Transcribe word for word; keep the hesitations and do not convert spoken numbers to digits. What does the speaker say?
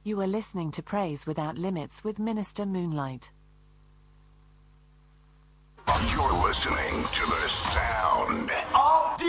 You are listening to Praise Without Limits with Minister Moonlight. You're listening to the sound of